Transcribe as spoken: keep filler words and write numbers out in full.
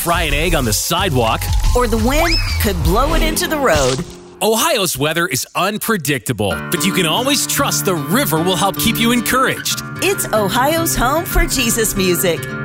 fried egg on the sidewalk. Or the wind could blow it into the road. Ohio's weather is unpredictable, but you can always trust the river will help keep you encouraged. It's Ohio's home for Jesus music.